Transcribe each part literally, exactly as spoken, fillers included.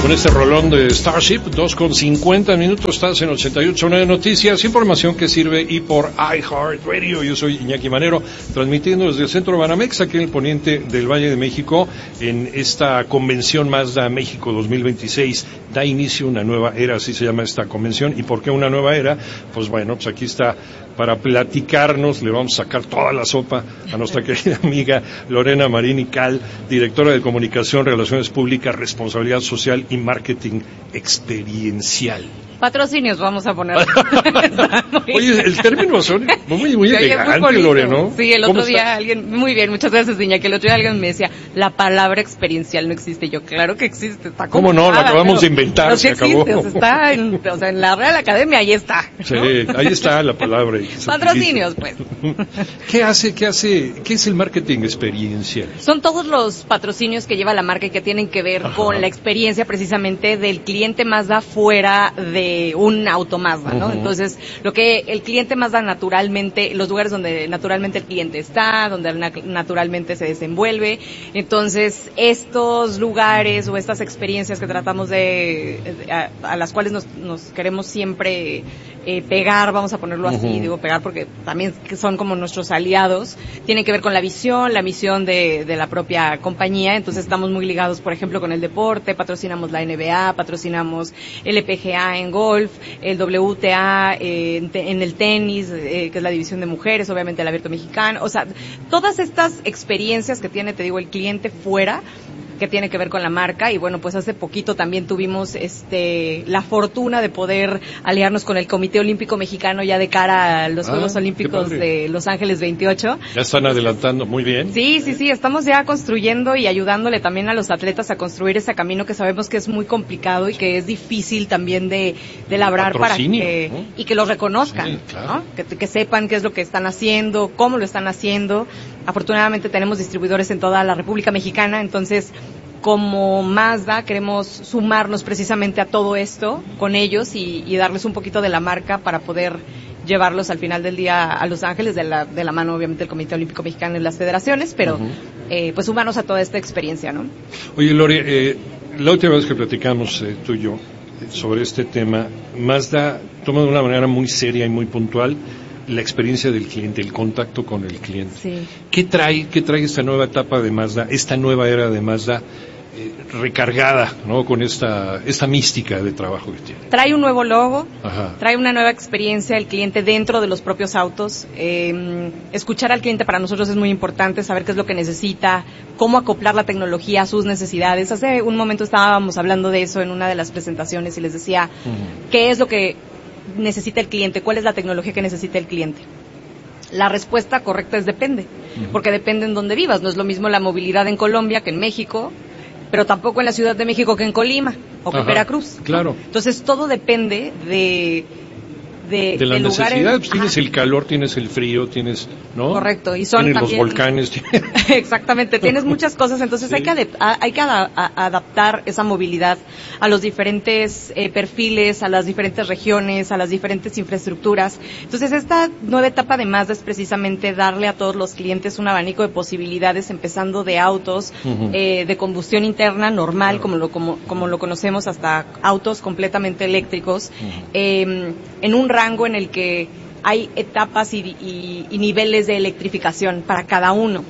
Con este rolón de Starship, dos con cincuenta minutos, estás en ochenta y ocho punto nueve Noticias, información que sirve y por iHeartRadio. Yo soy Iñaki Manero, transmitiendo desde el centro Banamex, aquí en el poniente del Valle de México, en esta convención Mazda México dos mil veintiséis. Da inicio una nueva era, así se llama esta convención. ¿Y por qué una nueva era? Pues bueno, pues aquí está para platicarnos, le vamos a sacar toda la sopa a nuestra querida amiga Lorena Marini Cal, directora de Comunicación, Relaciones Públicas, Responsabilidad Social y Marketing Experiencial. Patrocinios vamos a poner. Oye, el término son muy, muy elegante, Lore, ¿no? Sí, el otro día alguien, muy bien, muchas gracias, Niña, que el otro día alguien me decía, la palabra experiencial no existe. Yo, claro que existe, está como. ¿Cómo no? La acabamos de inventar, no se acabó. Existe, o sea, está en, o sea, en la Real Academia, ahí está, ¿no? Sí, ahí está la palabra. Patrocinios, pues. ¿Qué hace, qué hace, qué es el marketing experiencial? Son todos los patrocinios que lleva la marca y que tienen que ver Ajá. con la experiencia precisamente del cliente Mazda fuera de un auto Mazda, ¿no? Uh-huh. Entonces, lo que el cliente Mazda naturalmente, los lugares donde naturalmente el cliente está, donde naturalmente se desenvuelve. Entonces, estos lugares o estas experiencias que tratamos de, a, a las cuales nos, nos queremos siempre eh, pegar, vamos a ponerlo así, uh-huh. digo pegar porque también son como nuestros aliados, tienen que ver con la visión, la misión de, de la propia compañía. Entonces, estamos muy ligados, por ejemplo, con el deporte, patrocinamos la N B A, patrocinamos el L P G A en golf, el W T A eh, en, te, en el tenis, eh, que es la división de mujeres, obviamente el abierto mexicano, o sea, todas estas experiencias que tiene, te digo, el cliente fuera, que tiene que ver con la marca. Y bueno, pues hace poquito también tuvimos este la fortuna de poder aliarnos con el Comité Olímpico Mexicano ya de cara a los ah, Juegos Olímpicos de Los Ángeles veintiocho. Ya están adelantando, muy bien. Sí, sí, sí, estamos ya construyendo y ayudándole también a los atletas a construir ese camino que sabemos que es muy complicado y que es difícil también de, de labrar para que, ¿no? Y que lo reconozcan, sí, claro. ¿no? que, que sepan qué es lo que están haciendo, cómo lo están haciendo. Afortunadamente tenemos distribuidores en toda la República Mexicana, entonces como Mazda queremos sumarnos precisamente a todo esto con ellos y, y darles un poquito de la marca para poder llevarlos al final del día a Los Ángeles, de la, de la mano obviamente del Comité Olímpico Mexicano y las federaciones, pero uh-huh. eh, pues sumarnos a toda esta experiencia, ¿no? Oye, Lore, eh, la última vez que platicamos eh, tú y yo sobre este tema, Mazda toma de una manera muy seria y muy puntual la experiencia del cliente, el contacto con el cliente. Sí. ¿Qué trae, qué trae esta nueva etapa de Mazda, esta nueva era de Mazda eh, recargada, ¿no? Con esta esta mística de trabajo que tiene? Trae un nuevo logo, Ajá. trae una nueva experiencia del cliente dentro de los propios autos. Eh, escuchar al cliente para nosotros es muy importante, saber qué es lo que necesita, cómo acoplar la tecnología a sus necesidades. Hace un momento estábamos hablando de eso en una de las presentaciones y les decía uh-huh. qué es lo que necesita el cliente, cuál es la tecnología que necesita el cliente. La respuesta correcta es depende, uh-huh. porque depende en dónde vivas. No es lo mismo la movilidad en Colombia que en México, pero tampoco en la Ciudad de México que en Colima o que en Veracruz. Claro. ¿no? Entonces todo depende de de, de la de necesidad, lugares, pues tienes el calor, tienes el frío, tienes, ¿no? Correcto, y son tienes también los volcanes. Exactamente, tienes muchas cosas, entonces sí. hay que adep- hay que ad- adaptar esa movilidad a los diferentes eh, perfiles, a las diferentes regiones, a las diferentes infraestructuras. Entonces esta nueva etapa de Mazda es precisamente darle a todos los clientes un abanico de posibilidades, empezando de autos uh-huh. eh, de combustión interna normal, claro. como lo como, como lo conocemos, hasta autos completamente eléctricos, uh-huh. eh, en un rango en el que hay etapas y, y, y niveles de electrificación para cada uno.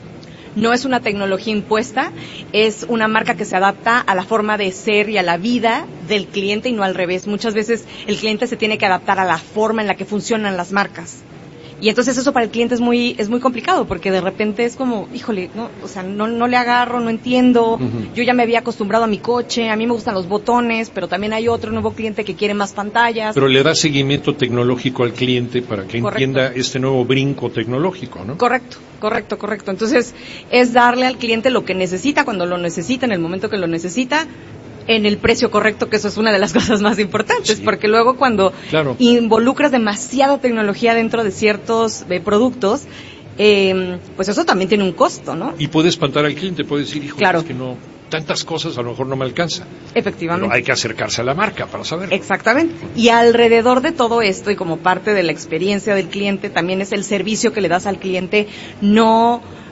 No es una tecnología impuesta, es una marca que se adapta a la forma de ser y a la vida del cliente y no al revés. Muchas veces el cliente se tiene que adaptar a la forma en la que funcionan las marcas. Y entonces eso para el cliente es muy es muy complicado, porque de repente es como, híjole, no, o sea, no no le agarro, no entiendo. Uh-huh. Yo ya me había acostumbrado a mi coche, a mí me gustan los botones, pero también hay otro nuevo cliente que quiere más pantallas. Pero le da seguimiento tecnológico al cliente para que Correcto. entienda este nuevo brinco tecnológico, ¿no? Correcto, correcto, correcto. Entonces, es darle al cliente lo que necesita cuando lo necesita, en el momento que lo necesita, en el precio correcto, que eso es una de las cosas más importantes, sí. porque luego cuando claro. involucras demasiada tecnología dentro de ciertos eh, productos, eh, pues eso también tiene un costo, ¿no? Y puede espantar al cliente, puede decir, hijo, claro. es que no, tantas cosas a lo mejor no me alcanza. Efectivamente. Pero hay que acercarse a la marca para saber. Exactamente. Y alrededor de todo esto, y como parte de la experiencia del cliente, también es el servicio que le das al cliente, no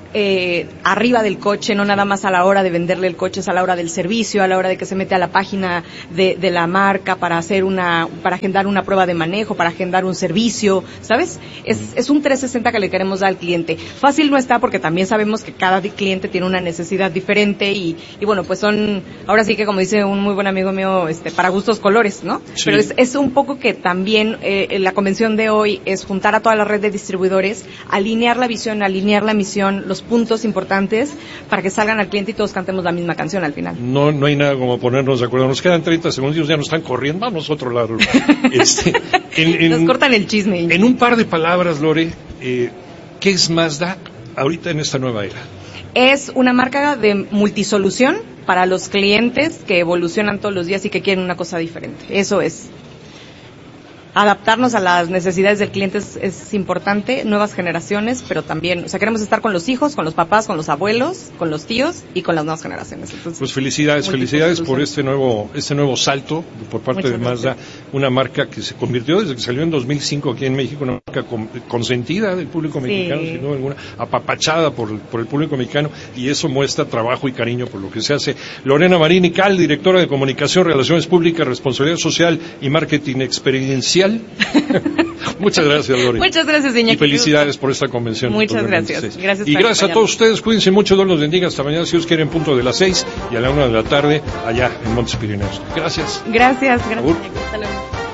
eh, arriba del coche, no nada más a la hora de venderle el coche, es a la hora del servicio, a la hora de que se mete a la página de, de la marca para hacer una, para agendar una prueba de manejo, para agendar un servicio, ¿sabes? Es, es un trescientos sesenta que le queremos dar al cliente. Fácil no está porque también sabemos que cada cliente tiene una necesidad diferente y, y bueno, pues son, ahora sí que como dice un muy buen amigo mío, este, para gustos colores, ¿no? Sí. Pero es, es un poco que también eh, la convención de hoy es juntar a toda la red de distribuidores, alinear la visión, alinear la misión, los puntos importantes para que salgan al cliente y todos cantemos la misma canción al final. No, no hay nada como ponernos de acuerdo. Nos quedan treinta segundos, ya nos están corriendo, vamos a otro lado. Este, en, en, nos cortan el chisme. En un par de palabras, Lore, eh, ¿qué es Mazda ahorita en esta nueva era? Es una marca de multisolución para los clientes que evolucionan todos los días y que quieren una cosa diferente. Eso es. Adaptarnos a las necesidades del cliente es, es importante, nuevas generaciones, pero también, o sea, queremos estar con los hijos, con los papás, con los abuelos, con los tíos y con las nuevas generaciones. Entonces, pues felicidades, felicidades por este nuevo, este nuevo salto por parte Muchas de Mazda, gracias. Una marca que se convirtió desde que salió en dos mil cinco aquí en México, una marca con, consentida del público mexicano, sí. Sin duda alguna, apapachada por, por el público mexicano, y eso muestra trabajo y cariño por lo que se hace. Lorena Marín y Cal, directora de Comunicación, Relaciones Públicas, Responsabilidad Social y Marketing Experiencial. Muchas gracias, Lori. Muchas gracias, Iñaki. Y felicidades por esta convención. Muchas gracias. Gracias. Y gracias a todos ustedes. Cuídense mucho. Dios los bendiga. Hasta mañana, si Dios quiere, en punto de las seis y a la una de la tarde, allá en Montes Pirineos. Gracias. Gracias. Gracias. Hasta luego.